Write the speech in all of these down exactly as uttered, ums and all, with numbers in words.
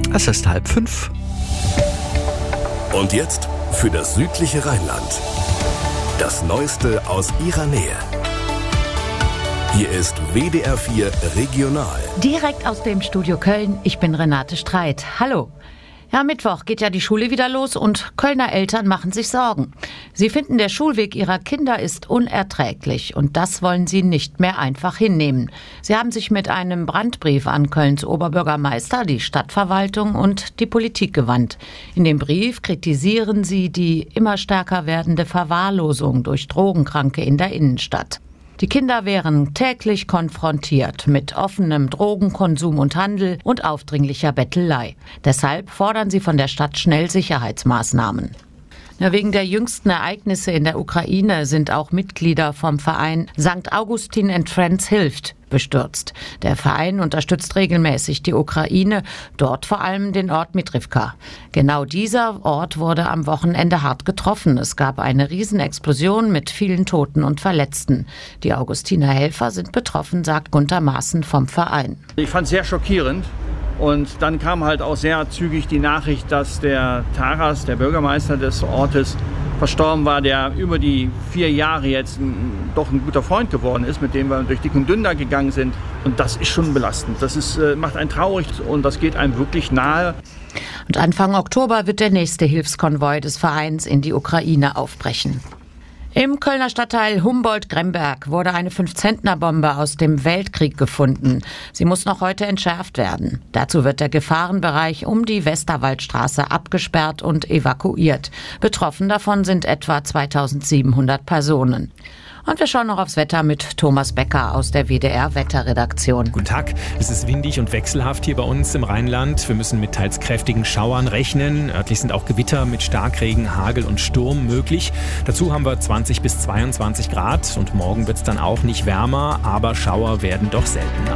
Es ist halb fünf. Und jetzt für das südliche Rheinland. Das Neueste aus ihrer Nähe. Hier ist W D R vier Regional. Direkt aus dem Studio Köln, ich bin Renate Streit. Hallo. Ja, Mittwoch geht ja die Schule wieder los und Kölner Eltern machen sich Sorgen. Sie finden, der Schulweg ihrer Kinder ist unerträglich und das wollen sie nicht mehr einfach hinnehmen. Sie haben sich mit einem Brandbrief an Kölns Oberbürgermeister, die Stadtverwaltung und die Politik gewandt. In dem Brief kritisieren sie die immer stärker werdende Verwahrlosung durch Drogenkranke in der Innenstadt. Die Kinder wären täglich konfrontiert mit offenem Drogenkonsum und Handel und aufdringlicher Bettelei. Deshalb fordern sie von der Stadt schnell Sicherheitsmaßnahmen. Ja, wegen der jüngsten Ereignisse in der Ukraine sind auch Mitglieder vom Verein Sankt Augustin and Friends hilft bestürzt. Der Verein unterstützt regelmäßig die Ukraine, dort vor allem den Ort Mitrivka. Genau dieser Ort wurde am Wochenende hart getroffen. Es gab eine Riesenexplosion mit vielen Toten und Verletzten. Die Augustiner Helfer sind betroffen, sagt Gunter Maaßen vom Verein. Ich fand es sehr schockierend. Und dann kam halt auch sehr zügig die Nachricht, dass der Taras, der Bürgermeister des Ortes, verstorben war, der über die vier Jahre jetzt ein, doch ein guter Freund geworden ist, mit dem wir durch dick und dünn da gegangen sind. Und das ist schon belastend. Das ist, äh, macht einen traurig und das geht einem wirklich nahe. Und Anfang Oktober wird der nächste Hilfskonvoi des Vereins in die Ukraine aufbrechen. Im Kölner Stadtteil Humboldt-Gremberg wurde eine fünf-Zentner-Bombe aus dem Weltkrieg gefunden. Sie muss noch heute entschärft werden. Dazu wird der Gefahrenbereich um die Westerwaldstraße abgesperrt und evakuiert. Betroffen davon sind etwa zweitausendsiebenhundert Personen. Und wir schauen noch aufs Wetter mit Thomas Becker aus der W D R-Wetterredaktion. Guten Tag. Es ist windig und wechselhaft hier bei uns im Rheinland. Wir müssen mit teils kräftigen Schauern rechnen. Örtlich sind auch Gewitter mit Starkregen, Hagel und Sturm möglich. Dazu haben wir zwanzig bis zweiundzwanzig Grad. Und morgen wird es dann auch nicht wärmer, aber Schauer werden doch seltener.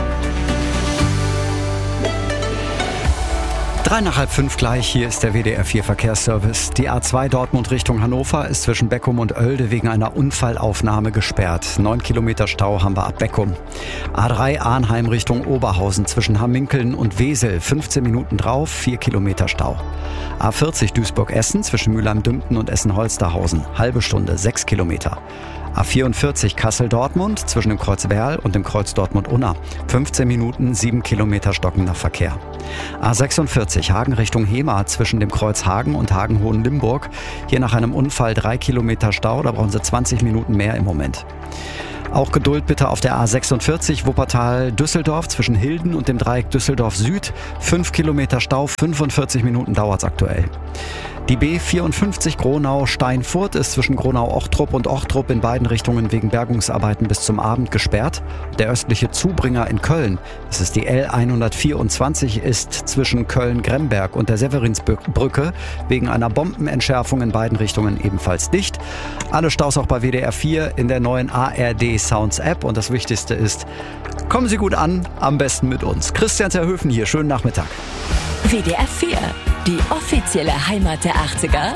Drei nach halb fünf gleich, hier ist der W D R vier Verkehrsservice. Die A zwei Dortmund Richtung Hannover ist zwischen Beckum und Oelde wegen einer Unfallaufnahme gesperrt. Neun Kilometer Stau haben wir ab Beckum. A drei Arnheim Richtung Oberhausen zwischen Hamminkeln und Wesel, fünfzehn Minuten drauf, vier Kilometer Stau. A vierzig Duisburg-Essen zwischen Mülheim-Dümpten und Essen-Holsterhausen, halbe Stunde, sechs Kilometer. A vierundvierzig Kassel-Dortmund zwischen dem Kreuz Werl und dem Kreuz Dortmund-Unna. fünfzehn Minuten, sieben Kilometer stockender Verkehr. A sechsundvierzig Hagen Richtung Hemer zwischen dem Kreuz Hagen und Hagen-Hohenlimburg. Hier nach einem Unfall drei Kilometer Stau, da brauchen Sie zwanzig Minuten mehr im Moment. Auch Geduld bitte auf der A sechsundvierzig Wuppertal-Düsseldorf zwischen Hilden und dem Dreieck Düsseldorf Süd. fünf Kilometer Stau, fünfundvierzig Minuten dauert es aktuell. Die B vierundfünfzig Gronau-Steinfurt ist zwischen Gronau-Ochtrup und Ochtrup in beiden Richtungen wegen Bergungsarbeiten bis zum Abend gesperrt. Der östliche Zubringer in Köln, das ist die L hundertvierundzwanzig, ist zwischen Köln-Gremberg und der Severinsbrücke wegen einer Bombenentschärfung in beiden Richtungen ebenfalls dicht. Alle Staus auch bei W D R vier in der neuen A R D Sounds App. Und das Wichtigste ist, kommen Sie gut an, am besten mit uns. Christian Terhöfen hier, schönen Nachmittag. W D R vier, die offizielle Heimat der achtziger.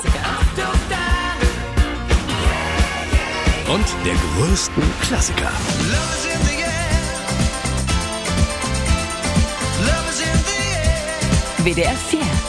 Und der größten Klassiker. W D R vier.